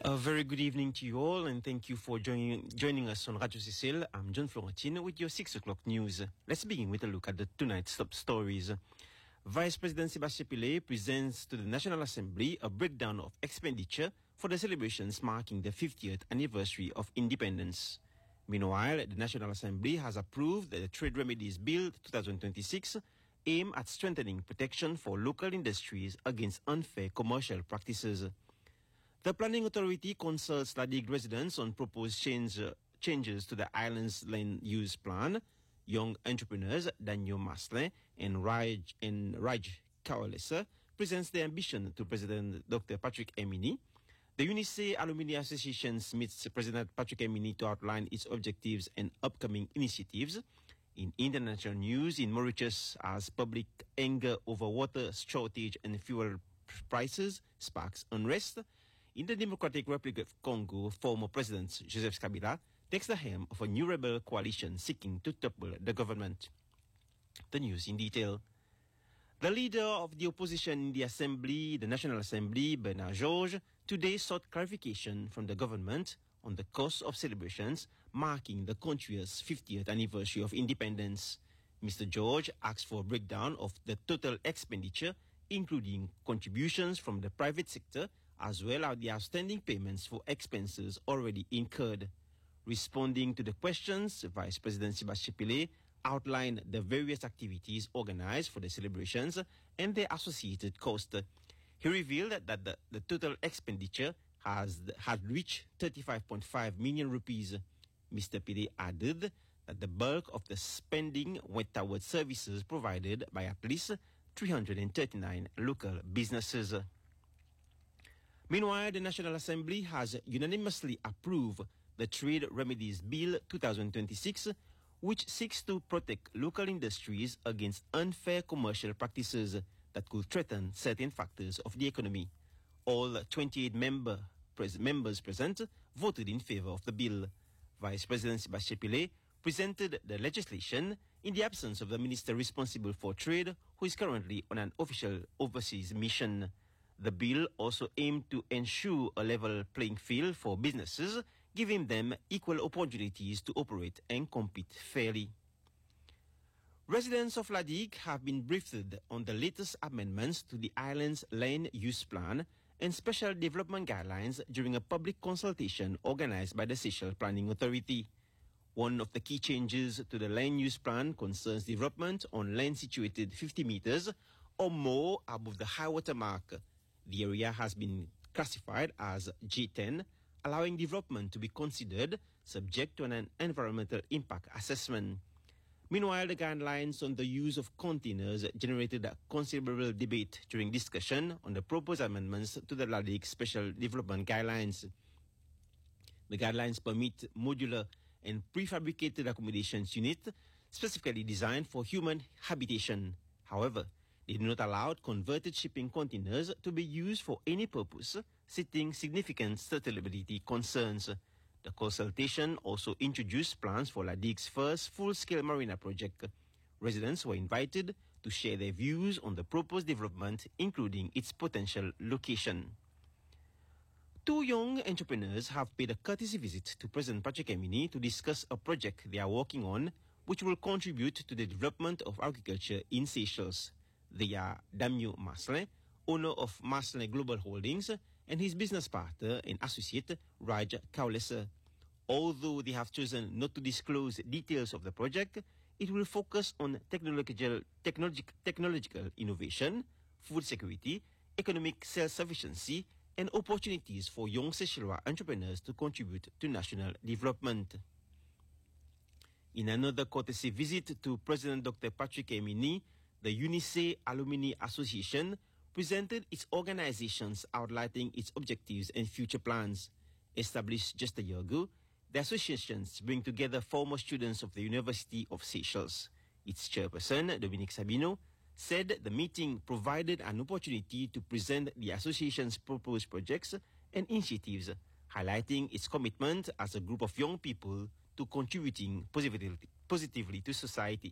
A very good evening to you all, and thank you for joining us on Radio Cecil. I'm John Florentine with your 6 o'clock news. Let's begin with a look at tonight's top stories. Vice President Sebastien Pillay presents to the National Assembly a breakdown of expenditure for the celebrations marking the 50th anniversary of independence. Meanwhile, the National Assembly has approved the Trade Remedies Bill 2026, aimed at strengthening protection for local industries against unfair commercial practices. The Planning Authority consults Ladig residents on proposed changes to the island's land use plan. Young entrepreneurs Daniel Maslin and Raj Kawalesa presents their ambition to President Dr. Patrick Emini. The UNICE Alumni Association meets President Patrick Emini to outline its objectives and upcoming initiatives. In international news, in Mauritius, as public anger over water shortage and fuel prices sparks unrest. In the Democratic Republic of Congo, former President Joseph Kabila takes the helm of a new rebel coalition seeking to topple the government. The news in detail. The leader of the opposition in the Assembly, the National Assembly, Bernard Georges, today sought clarification from the government on the cost of celebrations marking the country's 50th anniversary of independence. Mr. George asked for a breakdown of the total expenditure, including contributions from the private sector, as well as the outstanding payments for expenses already incurred. Responding to the questions, Vice President Sebastien Pillay outlined the various activities organized for the celebrations and their associated cost. He revealed that the total expenditure had reached 35.5 million rupees. Mr. Pillay added that the bulk of the spending went towards services provided by at least 339 local businesses. Meanwhile, the National Assembly has unanimously approved the Trade Remedies Bill 2026, which seeks to protect local industries against unfair commercial practices that could threaten certain factors of the economy. All 28 members present voted in favor of the bill. Vice President Sebastien Pillay presented the legislation in the absence of the minister responsible for trade, who is currently on an official overseas mission. The bill also aimed to ensure a level playing field for businesses, giving them equal opportunities to operate and compete fairly. Residents of Ladig have been briefed on the latest amendments to the island's land use plan and special development guidelines during a public consultation organized by the Seychelles Planning Authority. One of the key changes to the land use plan concerns development on land situated 50 meters or more above the high water mark. The area has been classified as G10, allowing development to be considered subject to an environmental impact assessment. Meanwhile, the guidelines on the use of containers generated a considerable debate during discussion on the proposed amendments to the Ladig Special Development Guidelines. The guidelines permit modular and prefabricated accommodations units specifically designed for human habitation. However, they do not allow converted shipping containers to be used for any purpose, citing significant sustainability concerns. The consultation also introduced plans for Ladig's first full-scale marina project. Residents were invited to share their views on the proposed development, including its potential location. Two young entrepreneurs have paid a courtesy visit to President Patrick Emini to discuss a project they are working on, which will contribute to the development of agriculture in Seychelles. They are Daniel Maslin, owner of Maslin Global Holdings, and his business partner and associate, Raj Kawalesa. Although they have chosen not to disclose details of the project, it will focus on technological innovation, food security, economic self-sufficiency, and opportunities for young Seychellois entrepreneurs to contribute to national development. In another courtesy visit to President Dr. Patrick Emini, the UNICE Alumni Association presented its organizations outlining its objectives and future plans. Established just a year ago, the associations bring together former students of the University of Seychelles. Its chairperson, Dominique Sabino, said the meeting provided an opportunity to present the association's proposed projects and initiatives, highlighting its commitment as a group of young people to contributing positively to society.